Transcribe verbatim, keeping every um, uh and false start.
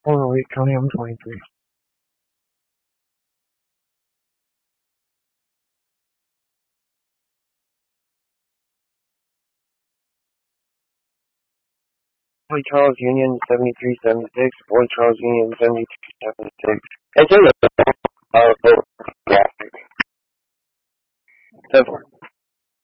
Oh no, wait, County, I'm twenty-three. Boy Charles Union seventy-three seventy-six, Boy Charles Union seventy-two seventy-six. Hey, Taylor.